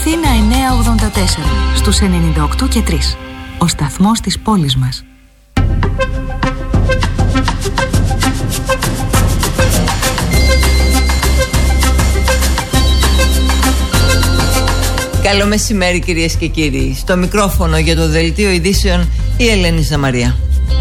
Αθήνα 984 στους 98 και 3. Ο σταθμός της πόλης μας. Καλό μεσημέρι κυρίες και κύριοι. Στο μικρόφωνο για το Δελτίο Ειδήσεων η Ελένη Ζαμαρία.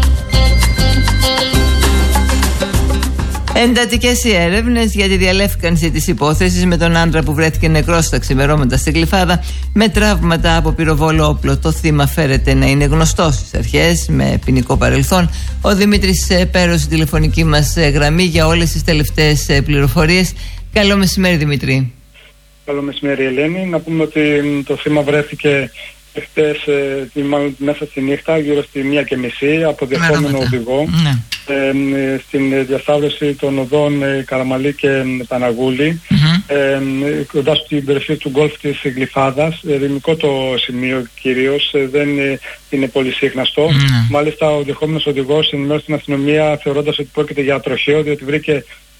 Εντατικές οι έρευνες για τη διαλεύκανση της υπόθεσης με τον άντρα που βρέθηκε νεκρός στα ξημερώματα στην Γλυφάδα με τραύματα από πυροβόλο όπλο. Το θύμα φέρεται να είναι γνωστό στις αρχές με ποινικό παρελθόν. Ο Δημήτρης Πέρος, η τηλεφωνική μας γραμμή για όλες τις τελευταίες πληροφορίες. Καλό μεσημέρι, Δημήτρη. Καλό μεσημέρι, Ελένη. Να πούμε ότι το θύμα βρέθηκε χτες μέσα στη νύχτα, γύρω στη 1:30, από διερχόμενο οδηγό, στην διασταύρωση των οδών Καραμαλή και Παναγούλη, κοντά στην περιοχή του γκολφ της Γλυφάδας. Ερημικό το σημείο κυρίως, δεν είναι πολύ σύχναστο. Μάλιστα ο διερχόμενος οδηγός ενημέρωσε στην αστυνομία θεωρώντας ότι πρόκειται για τροχαίο, διότι βρήκε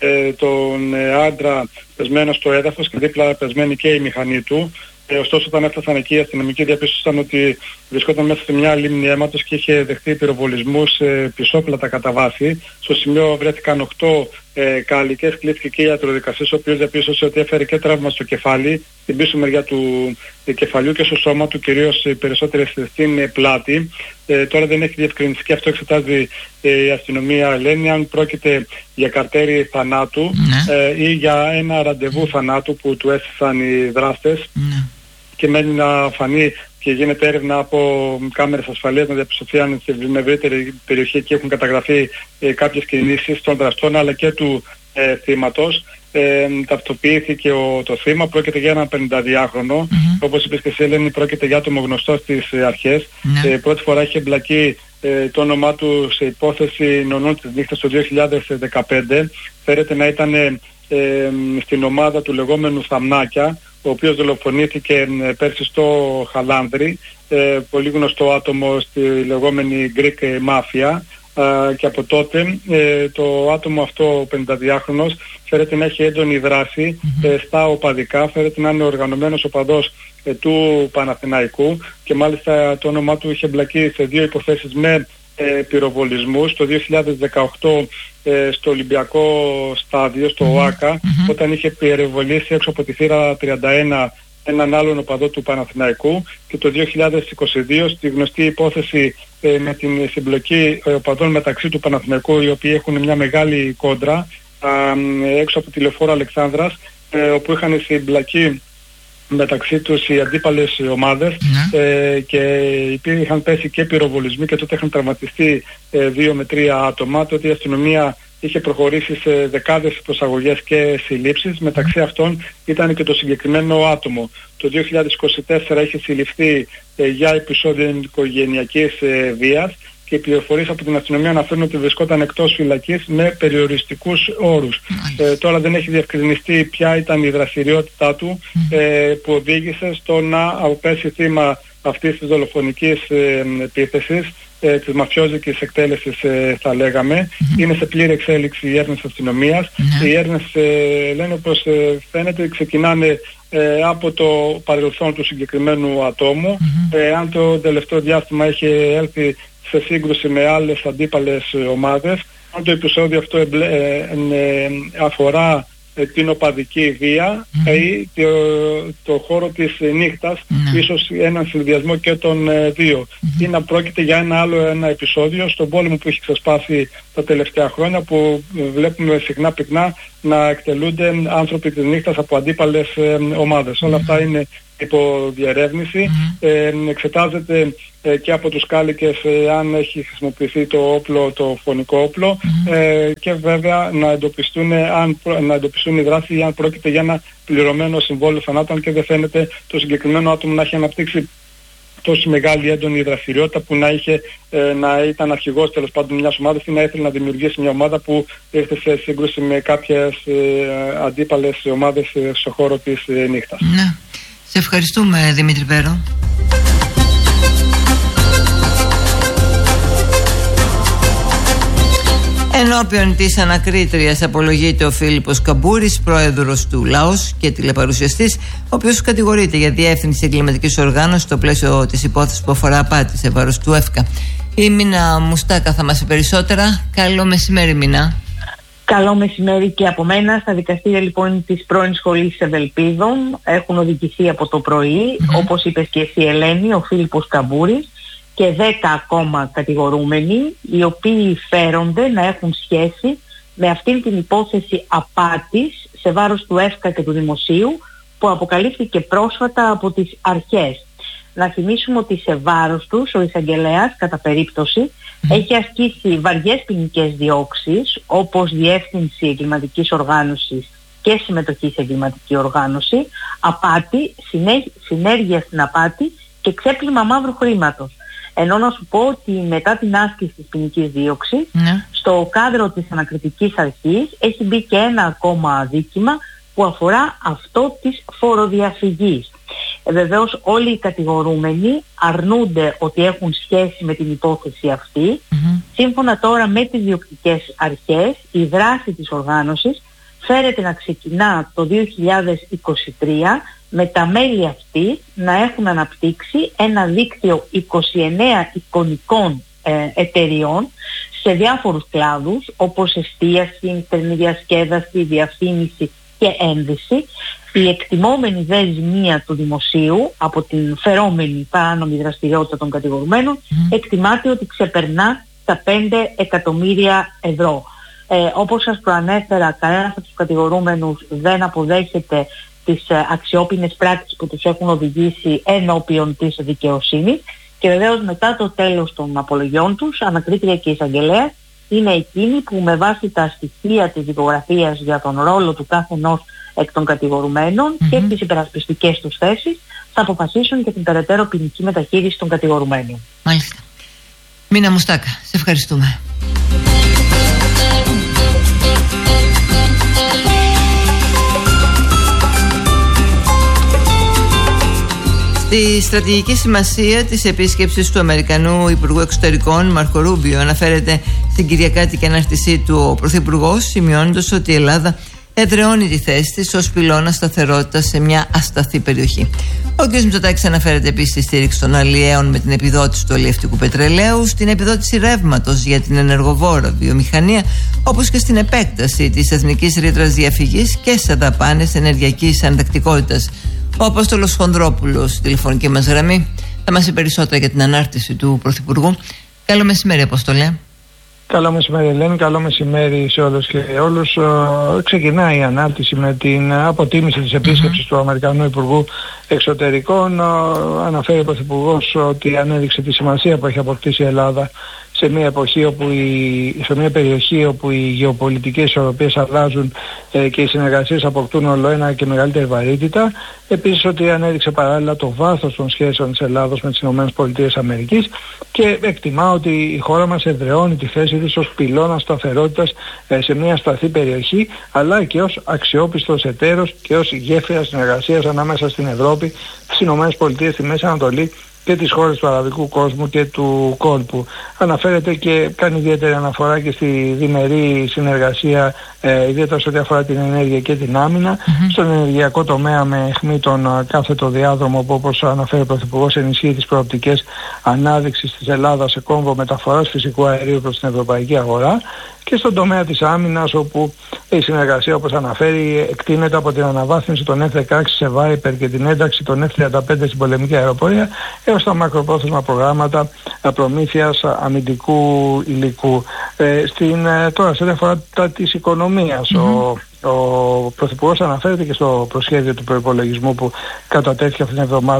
τον άντρα πεσμένο στο έδαφος και δίπλα πεσμένη και η μηχανή του. Ωστόσο, όταν έφτασαν εκεί, οι αστυνομικοί διαπίστωσαν ότι βρισκόταν μέσα σε μια λίμνη αίματος και είχε δεχτεί πυροβολισμούς πισόπλατα κατά βάση. Στο σημείο βρέθηκαν 8 κάλικες, κλήθηκε και η ιατροδικαστής, ο οποίος διαπίστωσε ότι έφερε και τραύμα στο κεφάλι, στην πίσω μεριά του κεφαλιού και στο σώμα του, κυρίως περισσότερες στην πλάτη. Τώρα δεν έχει διευκρινιστεί και αυτό εξετάζει η αστυνομία, Ελένη, αν πρόκειται για καρτέρι θανάτου ή για ένα ραντεβού θανάτου που του έστησαν οι δράστες. Και μένει να φανεί και γίνεται έρευνα από κάμερες ασφαλείας να διαπιστωθεί αν σε ευρύτερη περιοχή εκεί έχουν καταγραφεί κάποιες κινήσεις των δραστών αλλά και του θύματος. Ταυτοποιήθηκε το θύμα, πρόκειται για έναν 52χρονο. Όπως είπες και εσύ, Ελένη, πρόκειται για άτομο γνωστό στις αρχές. Πρώτη φορά είχε εμπλακεί το όνομά του σε υπόθεση νονών της νύχτας το 2015. Φέρεται να ήταν στην ομάδα του λεγόμενου Θαμνάκια, ο οποίος δολοφονήθηκε πέρσι στο Χαλάνδρι, πολύ γνωστό άτομο στη λεγόμενη Greek Mafia, και από τότε το άτομο αυτό, ο 52χρονος, φέρεται να έχει έντονη δράση στα οπαδικά, φέρεται να είναι οργανωμένος οπαδός του Παναθηναϊκού και μάλιστα το όνομά του είχε μπλακεί σε 2 υποθέσεις με πυροβολισμούς. Το 2018 στο Ολυμπιακό στάδιο, στο ΟΑΚΑ, όταν είχε πυροβολήσει έξω από τη θύρα 31 έναν άλλον οπαδό του Παναθηναϊκού, και το 2022 στη γνωστή υπόθεση με την συμπλοκή οπαδών μεταξύ του Παναθηναϊκού, οι οποίοι έχουν μια μεγάλη κόντρα έξω από τη Λεωφόρο Αλεξάνδρας, όπου είχαν συμπλακεί μεταξύ τους οι αντίπαλες ομάδες και είχαν πέσει και πυροβολισμοί και τότε είχαν τραυματιστεί 2 με 3 άτομα. Τότε η αστυνομία είχε προχωρήσει σε δεκάδες προσαγωγές και συλλήψεις. Μεταξύ αυτών ήταν και το συγκεκριμένο άτομο. Το 2024 είχε συλληφθεί για επεισόδιο οικογενειακής βίας και οι πληροφορίες από την αστυνομία αναφέρουν ότι βρισκόταν εκτός φυλακής με περιοριστικούς όρους. Τώρα δεν έχει διευκρινιστεί ποια ήταν η δραστηριότητά του που οδήγησε στο να αποπέσει θύμα αυτής της δολοφονικής επίθεσης, της μαφιόζικης εκτέλεσης θα λέγαμε. Είναι σε πλήρη εξέλιξη οι έρευνες της αστυνομίας. Οι έρευνες λένε όπως φαίνεται ξεκινάνε από το παρελθόν του συγκεκριμένου ατόμου. Αν το τελευταίο διάστημα έχει έλθει σε σύγκρουση με άλλες αντίπαλες ομάδες, αν το επεισόδιο αυτό αφορά την οπαδική βία ή το χώρο της νύχτας, ίσως έναν συνδυασμό και των δύο, ή να πρόκειται για ένα επεισόδιο στον πόλεμο που έχει ξεσπάσει τα τελευταία χρόνια, που βλέπουμε συχνά πυκνά να εκτελούνται άνθρωποι της νύχτας από αντίπαλες ομάδες. Όλα αυτά είναι υπό διερεύνηση. Εξετάζεται και από τους κάλικες αν έχει χρησιμοποιηθεί το όπλο, το φωνικό όπλο, και βέβαια να εντοπιστούν οι δράσεις ή αν πρόκειται για ένα πληρωμένο συμβόλαιο θανάτων και δεν φαίνεται το συγκεκριμένο άτομο να έχει αναπτύξει τόσο μεγάλη έντονη δραστηριότητα που να ήταν αρχηγός τέλος πάντων μιας ομάδας ή να ήθελε να δημιουργήσει μια ομάδα που ήρθε σε σύγκρουση με κάποιες αντίπαλες ομάδες στον χώρο της νύχτας. Ναι. Σε ευχαριστούμε, Δημήτρη Πέρο. Ενώπιον της ανακρίτριας απολογείται ο Φίλιππος Καμπούρης, πρόεδρος του ΛΑΟΣ και τηλεπαρουσιαστής, ο οποίος κατηγορείται για διεύθυνση εγκληματικής οργάνωσης στο πλαίσιο της υπόθεσης που αφορά απάτη σε βάρος του ΕΦΚΑ. Η Μίνα Μουστάκα θα μας πει περισσότερα. Καλό μεσημέρι, Μίνα. Καλό μεσημέρι και από μένα. Στα δικαστήρια λοιπόν της πρώην σχολής Ευελπίδων έχουν οδηγηθεί από το πρωί, όπως είπες και εσύ, Ελένη, ο Φίλιππος Καμπούρης και 10 ακόμα κατηγορούμενοι, οι οποίοι φέρονται να έχουν σχέση με αυτήν την υπόθεση απάτης σε βάρος του ΕΦΚΑ και του Δημοσίου που αποκαλύφθηκε πρόσφατα από τις αρχές. Να θυμίσουμε ότι σε βάρος τους ο εισαγγελέας κατά περίπτωση έχει ασκήσει βαριές ποινικές διώξεις, όπως διεύθυνση εγκληματικής οργάνωσης και συμμετοχή σε εγκληματική οργάνωση, απάτη, συνέργεια στην απάτη και ξέπλυμα μαύρου χρήματος. Ενώ να σου πω ότι μετά την άσκηση της ποινικής δίωξης, στο κάδρο της ανακριτικής αρχής έχει μπει και ένα ακόμα δίκημα που αφορά αυτό της φοροδιαφυγής. Βεβαίως όλοι οι κατηγορούμενοι αρνούνται ότι έχουν σχέση με την υπόθεση αυτή. Σύμφωνα τώρα με τις διοκτικές αρχές, η δράση της οργάνωσης φέρεται να ξεκινά το 2023 με τα μέλη αυτής να έχουν αναπτύξει ένα δίκτυο 29 εικονικών εταιριών σε διάφορους κλάδους, όπως εστίαση, θερμιδιασκέδαση, διαφήμιση και ένδυση. Η εκτιμόμενη δε ζημία του Δημοσίου από την φερόμενη παράνομη δραστηριότητα των κατηγορουμένων εκτιμάται ότι ξεπερνά τα 5 εκατομμύρια ευρώ. Όπως σας προανέφερα, κανένας από τους κατηγορούμενους δεν αποδέχεται τις αξιόπινες πράξεις που τους έχουν οδηγήσει ενώπιον της δικαιοσύνης και βεβαίως μετά το τέλος των απολογιών τους, ανακρίτρια και εισαγγελέας είναι εκείνοι που με βάση τα στοιχεία της δικογραφίας για τον ρόλο του καθενός εκ των κατηγορουμένων και τις υπερασπιστικές τους θέσεις θα αποφασίσουν και την περαιτέρω ποινική μεταχείριση των κατηγορουμένων. Μάλιστα. Μίνα Μουστάκα, σε ευχαριστούμε. Στη στρατηγική σημασία της επίσκεψης του Αμερικανού Υπουργού Εξωτερικών Μάρκο Ρούμπιο αναφέρεται στην κυριακάτικη ανάρτησή του ο Πρωθυπουργός, σημειώνοντας ότι η Ελλάδα εδραιώνει τη θέση της ως πυλώνα σταθερότητας σε μια ασταθή περιοχή. Ο κ. Μητσοτάκης αναφέρεται επίσης στη στήριξη των αλλιέων με την επιδότηση του αλλιευτικού πετρελαίου, στην επιδότηση ρεύματος για την ενεργοβόρα βιομηχανία, όπως και στην επέκταση της εθνικής ρήτρας διαφυγής και σε δαπάνες ενεργειακής αντακτικότητας. Ο Απόστολος Χονδρόπουλος στη τηλεφωνική μας γραμμή θα μας πει περισσότερα για την ανάρτηση του Πρωθυπουργού. Καλό μεσημέρι, Απόστολε. Καλό μεσημέρι, Ελένη. Καλό μεσημέρι σε όλους και όλους. Ξεκινάει η ανάρτηση με την αποτίμηση της επίσκεψης του Αμερικανού Υπουργού Εξωτερικών. Αναφέρει ο Πρωθυπουργός ότι ανέδειξε τη σημασία που έχει αποκτήσει η Ελλάδα σε μια εποχή σε μια περιοχή όπου οι γεωπολιτικές ισορροπίες αλλάζουν και οι συνεργασίες αποκτούν όλο ένα και μεγαλύτερη βαρύτητα. Επίσης ότι ανέδειξε παράλληλα το βάθος των σχέσεων της Ελλάδος με τις ΗΠΑ και εκτιμά ότι η χώρα μας εδραιώνει τη θέση της ως πυλώνα σταθερότητας σε μια ασταθή περιοχή, αλλά και ως αξιόπιστος εταίρος και ως γέφυρα συνεργασίας ανάμεσα στην Ευρώπη, τις ΗΠΑ, στη Μέση Ανατολή και τις χώρες του αραβικού κόσμου και του κόλπου. Αναφέρεται και κάνει ιδιαίτερη αναφορά και στη διμερή συνεργασία, ιδιαίτερα σε ό,τι αφορά την ενέργεια και την άμυνα, στον ενεργειακό τομέα με αιχμή τον κάθετο διάδρομο που, όπως αναφέρει ο Πρωθυπουργός, ενισχύει τις προοπτικές ανάδειξης της Ελλάδας σε κόμβο μεταφοράς φυσικού αερίου προς την ευρωπαϊκή αγορά, και στον τομέα της άμυνας, όπου η συνεργασία, όπως αναφέρει, εκτείνεται από την αναβάθμιση των F-16 σε Viper και την ένταξη των F-35 στην πολεμική αεροπορία έως τα μακροπρόθεσμα προγράμματα προμήθειας αμυντικού υλικού. Τώρα, σε ό,τι αφορά της οικονομίας, ο Πρωθυπουργός αναφέρεται και στο προσχέδιο του προϋπολογισμού που κατατέθηκε αυτήν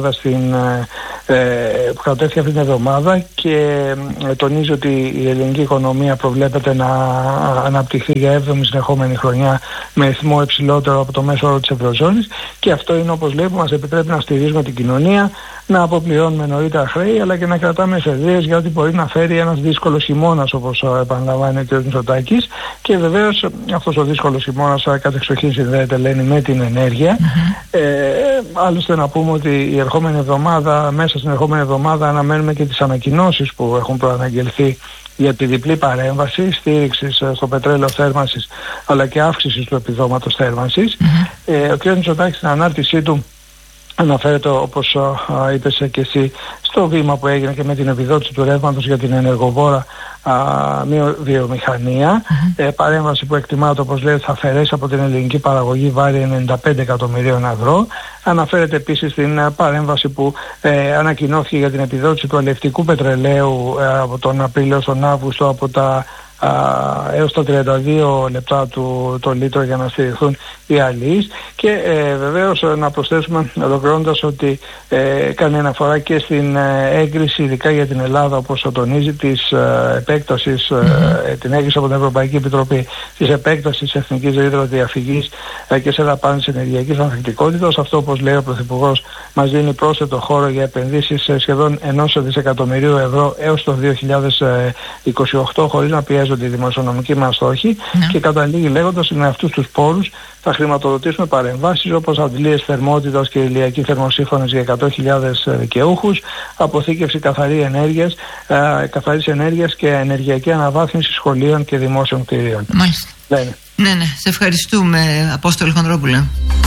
την εβδομάδα και τονίζει ότι η ελληνική οικονομία προβλέπεται να αναπτυχθεί για 7η συνεχόμενη χρονιά με ρυθμό υψηλότερο από το μέσο όρο της Ευρωζώνης, και αυτό είναι, όπως λέει, που μας επιτρέπει να στηρίζουμε την κοινωνία, να αποπληρώνουμε νωρίτερα χρέη, αλλά και να κρατάμε εφεδρείες για ό,τι μπορεί να φέρει ένας δύσκολος χειμώνας, όπως επαναλαμβάνει ο κ. Μητσοτάκης. Και βεβαίως αυτός ο δύσκολος χειμώνας κατεξοχήν συνδέεται, λένε, με την ενέργεια. Άλλωστε να πούμε ότι μέσα στην ερχόμενη εβδομάδα αναμένουμε και τις ανακοινώσεις που έχουν προαναγγελθεί για τη διπλή παρέμβαση στήριξης στο πετρέλαιο θέρμανσης, αλλά και αύξησης του επιδόματος θέρμανσης. Ο κ. Μητσοτάκης στην ανάρτησή του αναφέρεται, όπως είπες και εσύ, στο βήμα που έγινε και με την επιδότηση του ρεύματος για την ενεργοβόρα βιομηχανία, παρέμβαση που εκτιμάται, όπως λέει, θα αφαιρέσει από την ελληνική παραγωγή βάρη 95 εκατομμυρίων ευρώ. Αναφέρεται επίσης στην παρέμβαση που ανακοινώθηκε για την επιδότηση του αλλιευτικού πετρελαίου από τον Απρίλιο στον Αύγουστο από τα έως τα 32 λεπτά το λίτρο για να στηριχθούν οι αλληλείς. Και βεβαίως να προσθέσουμε ολοκληρώνοντας ότι κάνει αναφορά και στην έγκριση, ειδικά για την Ελλάδα, όπως τονίζει, της επέκτασης, την έγκριση από την Ευρωπαϊκή Επιτροπή της επέκτασης εθνικής ρήτρας διαφυγής και σε δαπάνες ενεργειακής ανθεκτικότητας. Αυτό, όπως λέει ο Πρωθυπουργός, μας δίνει πρόσθετο χώρο για επενδύσεις σχεδόν 1 δισεκατομμυρίου ευρώ έως το 2028, χωρίς να πιέζονται οι δημοσιονομικοί μας στόχοι, και καταλήγει λέγοντας ότι με αυτούς τους πόρους θα χρηματοδοτήσουμε παρεμβάσεις όπως αντλίες θερμότητας και ηλιακοί θερμοσύφωνες για 100.000 δικαιούχους, αποθήκευση καθαρής ενέργειας και ενεργειακή αναβάθμιση σχολείων και δημόσιων κτηρίων. Μάλιστα. Ναι, σε ευχαριστούμε, Απόστολο Χονδρόπουλε.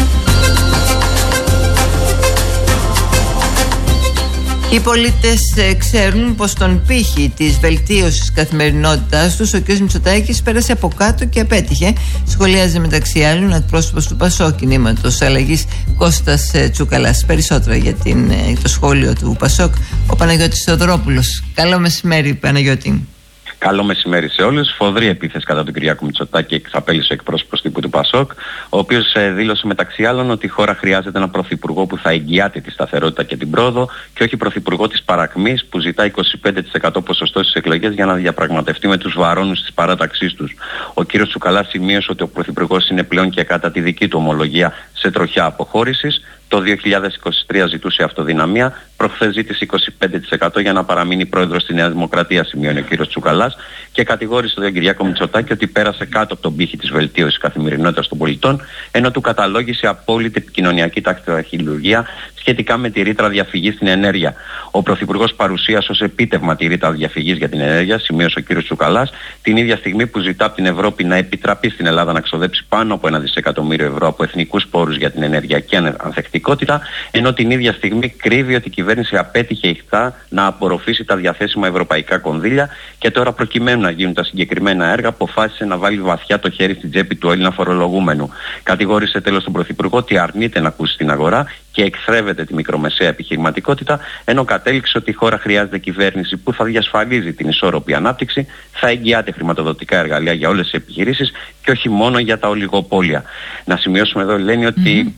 Οι πολίτες ξέρουν πως τον πύχη της βελτίωσης καθημερινότητάς τους ο κ. Μητσοτάκης πέρασε από κάτω και απέτυχε. Σχολιάζει μεταξύ άλλων εκπρόσωπος του ΠΑΣΟΚ κινήματος αλλαγής Κώστας Τσουκαλάς. Περισσότερα για το σχόλιο του ΠΑΣΟΚ ο Παναγιώτης Θεοδωρόπουλος. Καλό μεσημέρι, Παναγιώτη. Καλό μεσημέρι σε όλους. Φοδρή επίθεση κατά τον Κυριάκο Μητσοτάκη, εξαπέλυσε ο εκπρόσωπος τύπου του ΠΑΣΟΚ, ο οποίος δήλωσε μεταξύ άλλων ότι η χώρα χρειάζεται έναν πρωθυπουργό που θα εγγυάται τη σταθερότητα και την πρόοδο και όχι πρωθυπουργό της παρακμής που ζητά 25% ποσοστό στις εκλογές για να διαπραγματευτεί με τους βαρώνους της παράταξής τους. Ο κ. Τσουκαλάς σημείωσε ότι ο πρωθυπουργός είναι πλέον και κατά τη δική του ομολογία σε τροχιά αποχώρησης. Το 2023 ζητούσε αυτοδυναμία, προχθές ζήτησε 25% για να παραμείνει πρόεδρος στη Νέα Δημοκρατία, σημειώνει ο κ. Τσουκαλάς, και κατηγόρησε τον Κυριάκο Μητσοτάκη ότι πέρασε κάτω από τον πύχη της βελτίωσης καθημερινότητας των πολιτών, ενώ του καταλόγησε απόλυτη επικοινωνιακή ταχυδρομεία σχετικά με τη ρήτρα διαφυγής στην ενέργεια. Ο Πρωθυπουργός παρουσίασε ως επίτευγμα τη ρήτρα διαφυγής για την ενέργεια, σημείωσε ο κ. Τσουκαλάς, την ίδια στιγμή που ζητά από την Ευρώπη να επιτραπεί στην Ελλάδα να ξοδέψει πάνω από 1 δισεκατομμύριο ευρώ από εθνικούς πόρους για την ενεργειακή ανθεκτικότητα, ενώ την ίδια στιγμή κρύβει ότι η κυβέρνηση απέτυχε ηχθά να απορροφήσει τα διαθέσιμα ευρωπαϊκά κονδύλια και τώρα, προκειμένου να γίνουν τα συγκεκριμένα έργα, αποφάσισε να βάλει βαθιά το χέρι στην τσέπη του Έλληνα φορολογούμενου. Κατηγόρησε τέλος τον Πρωθυπουργό ότι αρνείται να ακούσει την αγορά και εκθρέβεται τη μικρομεσαία επιχειρηματικότητα, ενώ κατέληξε ότι η χώρα χρειάζεται κυβέρνηση που θα διασφαλίζει την ισόρροπη ανάπτυξη, θα εγγυάται χρηματοδοτικά εργαλεία για όλες τις επιχειρήσεις και όχι μόνο για τα ολιγοπόλια. Να σημειώσουμε εδώ, λένε, ότι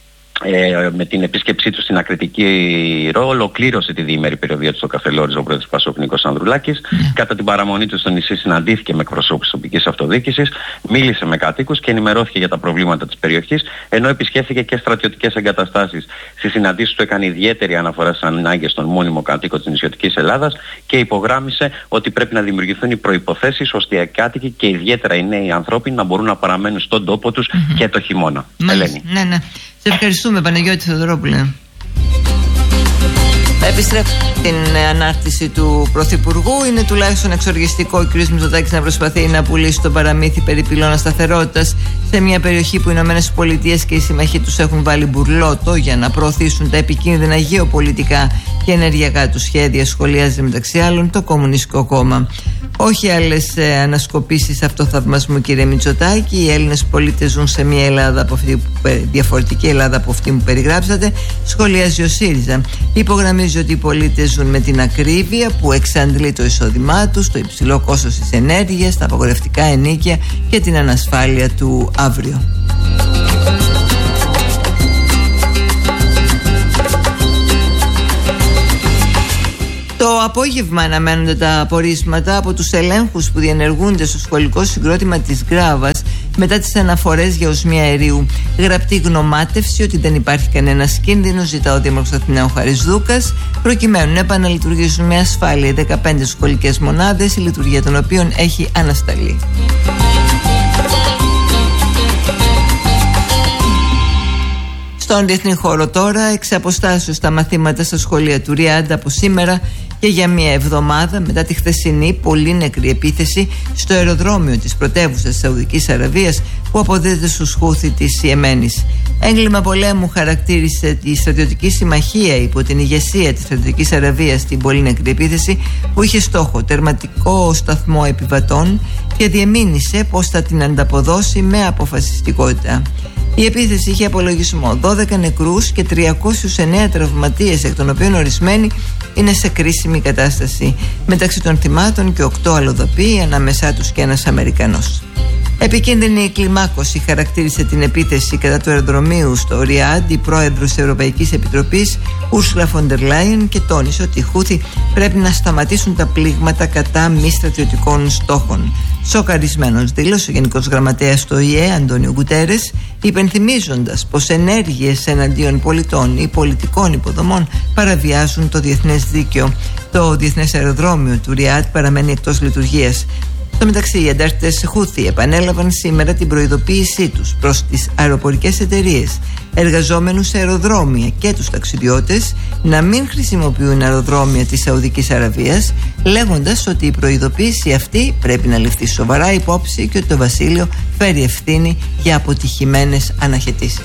με την επίσκεψή του στην Ακριτική Ρο ολοκλήρωσε τη διήμερη περιοδία του στο Καφελόριζο ο πρόεδρος του ΠΑΣΟΚ Νίκος Ανδρουλάκης. Κατά την παραμονή του στο νησί συναντήθηκε με εκπροσώπους της τοπικής αυτοδιοίκησης, μίλησε με κατοίκους και ενημερώθηκε για τα προβλήματα της περιοχής, ενώ επισκέφθηκε και στρατιωτικές εγκαταστάσεις. Στις συναντήσεις του έκανε ιδιαίτερη αναφορά στις ανάγκες των μόνιμων κατοίκων της νησιωτικής Ελλάδας και υπογράμμισε ότι πρέπει να δημιουργηθούν οι προϋποθέσεις ώστε οι κάτοικοι και ιδιαίτερα οι νέοι άνθρωποι να μπορούν να παραμένουν στον τόπο τους και το χειμώνα. Ελένη. Ναι. Σε ευχαριστούμε, Παναγιώτη Θεοδωρόπουλε. Θα επιστρέψουμε στην ανάρτηση του Πρωθυπουργού. Είναι τουλάχιστον εξοργιστικό ο κ. Μητσοτάκης να προσπαθεί να πουλήσει τον παραμύθι περί πυλώνα σταθερότητας σε μια περιοχή που οι ΗΠΑ και οι συμμαχοί τους έχουν βάλει μπουρλότο για να προωθήσουν τα επικίνδυνα γεωπολιτικά και ενεργειακά του σχέδια, σχολιάζει μεταξύ άλλων το Κομμουνιστικό Κόμμα. Όχι άλλες ανασκοπήσεις αυτοθαυμασμού, κύριε Μητσοτάκη. Οι Έλληνες πολίτες ζουν σε μια Ελλάδα διαφορετική Ελλάδα από αυτή που περιγράψατε, σχολιάζει ο ΣΥΡΙΖΑ. Υπογραμμίζει ότι οι πολίτες ζουν με την ακρίβεια που εξαντλεί το εισόδημά τους, το υψηλό κόστος της ενέργειας, τα απαγορευτικά ενοίκια και την ανασφάλεια του αύριο. Το απόγευμα αναμένονται τα απορίσματα από τους ελέγχους που διενεργούνται στο σχολικό συγκρότημα της Γκράβας μετά τις αναφορές για οσμία αερίου. Γραπτή γνωμάτευση ότι δεν υπάρχει κανένας κίνδυνος, ζητά ο Δήμαρχος Αθηναίου Χαρίς Δούκας, προκειμένου να επαναλειτουργήσουν με ασφάλεια 15 σχολικές μονάδες, η λειτουργία των οποίων έχει ανασταλεί. Στον διεθνή χώρο τώρα, εξ αποστάσεως τα μαθήματα στα σχολεία του Ριάντ από σήμερα και για μία εβδομάδα μετά τη χθεσινή πολύ νεκρή επίθεση στο αεροδρόμιο της πρωτεύουσας της Σαουδικής Αραβίας που αποδίδεται στους Χούθι της Ιεμένης. Έγκλημα πολέμου χαρακτήρισε τη στρατιωτική συμμαχία υπό την ηγεσία της Στρατιωτικής Αραβίας την πολύ νεκρή επίθεση που είχε στόχο τερματικό σταθμό επιβατών και διεμήνυσε πως θα την ανταποδώσει με αποφασιστικότητα. Η επίθεση είχε απολογισμό 12 νεκρούς και 309 τραυματίες, εκ των οποίων ορισμένοι είναι σε κρίσιμη κατάσταση. Μεταξύ των θυμάτων και 8 αλλοδαποί, ανάμεσά τους και ένας Αμερικανός. Επικίνδυνη κλιμάκωση χαρακτήρισε την επίθεση κατά του αεροδρομίου στο Ριάντ η πρόεδρος της Ευρωπαϊκής Επιτροπής Ursula von der Leyen και τόνισε ότι οι Χούθι πρέπει να σταματήσουν τα πλήγματα κατά μη στρατιωτικών στόχων. Σοκαρισμένος δήλωσε ο Γενικός Γραμματέας του ΟΗΕ Αντώνιο Γκουτέρες, υπενθυμίζοντας πως ενέργειες εναντίον πολιτών ή πολιτικών υποδομών παραβιάζουν το διεθνές δίκαιο. Το διεθνές αεροδρόμιο του Ριάντ παραμένει εκτός λειτουργίας. Στο μεταξύ, οι αντάρτητες Χούθι επανέλαβαν σήμερα την προειδοποίησή τους προς τις αεροπορικές εταιρείες, εργαζόμενους σε αεροδρόμια και τους ταξιδιώτες να μην χρησιμοποιούν αεροδρόμια της Σαουδικής Αραβίας, λέγοντας ότι η προειδοποίηση αυτή πρέπει να ληφθεί σοβαρά υπόψη και ότι το βασίλειο φέρει ευθύνη για αποτυχημένες αναχαιτήσεις.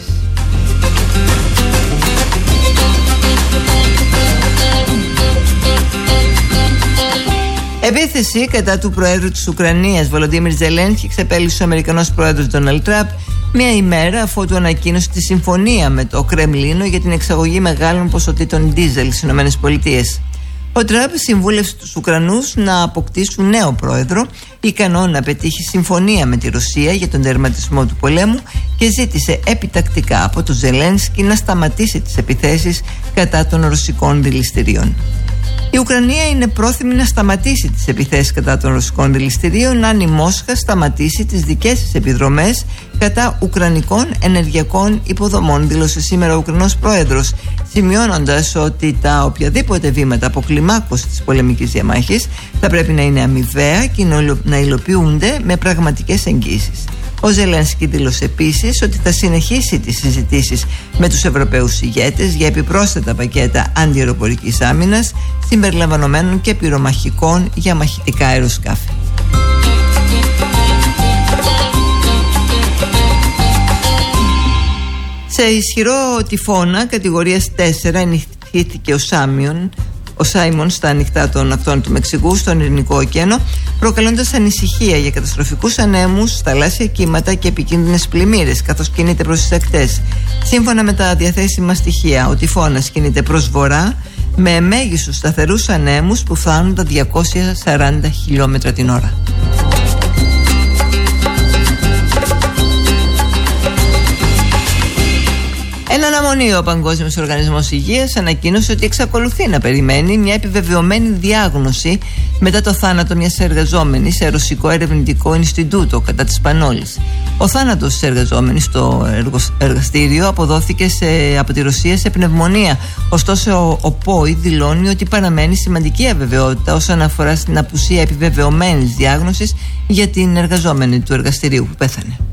Επίθεση κατά του Προέδρου της Ουκρανίας Βολοντίμιρ Ζελένσκι ξεπέλυσε ο Αμερικανός Πρόεδρος Ντόναλντ Τραμπ μία ημέρα αφότου ανακοίνωσε τη συμφωνία με το Κρεμλίνο για την εξαγωγή μεγάλων ποσοτήτων ντίζελ στις ΗΠΑ. Ο Τραμπ συμβούλευσε τους Ουκρανούς να αποκτήσουν νέο πρόεδρο, ικανό να πετύχει συμφωνία με τη Ρωσία για τον τερματισμό του πολέμου και ζήτησε επιτακτικά από τον Ζελένσκι να σταματήσει τις επιθέσεις κατά των ρωσικών δηληστηρίων. Η Ουκρανία είναι πρόθυμη να σταματήσει τις επιθέσεις κατά των ρωσικών δηληστηρίων αν η Μόσχα σταματήσει τις δικές της επιδρομές κατά ουκρανικών ενεργειακών υποδομών, δήλωσε σήμερα ο Ουκρανός Πρόεδρος, σημειώνοντας ότι τα οποιαδήποτε βήματα αποκλιμάκωσης της πολεμικής διαμάχης θα πρέπει να είναι αμοιβαία και να υλοποιούνται με πραγματικές εγγύσεις. Ο Ζελένσκι δήλωσε επίσης ότι θα συνεχίσει τις συζητήσεις με τους Ευρωπαίους ηγέτες για επιπρόσθετα πακέτα αντιαεροπορικής άμυνας, συμπεριλαμβανομένων και πυρομαχικών για μαχητικά αεροσκάφη. Σε ισχυρό τυφώνα κατηγορίας 4 ενισχύθηκε ο Σάιμον στα ανοιχτά των ακτών του Μεξικού, στον Ειρηνικό ωκεανό, προκαλώντας ανησυχία για καταστροφικούς ανέμους, θαλάσσια κύματα και επικίνδυνες πλημμύρες, καθώς κινείται προς τις ακτές. Σύμφωνα με τα διαθέσιμα στοιχεία, ο τυφώνας κινείται προς βορρά με μέγιστους σταθερούς ανέμους που φτάνουν τα 240 χιλιόμετρα την ώρα. Εν αναμονή, ο Παγκόσμιος Οργανισμός Υγείας ανακοίνωσε ότι εξακολουθεί να περιμένει μια επιβεβαιωμένη διάγνωση μετά το θάνατο μιας εργαζόμενης σε ρωσικό ερευνητικό Ινστιτούτο κατά της Πανόλης. Ο θάνατος της εργαζόμενης στο εργαστήριο αποδόθηκε από τη Ρωσία σε πνευμονία. Ωστόσο, ο ΠΟΗ δηλώνει ότι παραμένει σημαντική αβεβαιότητα όσον αφορά στην απουσία επιβεβαιωμένης διάγνωσης για την εργαζόμενη του εργαστηρίου που πέθανε.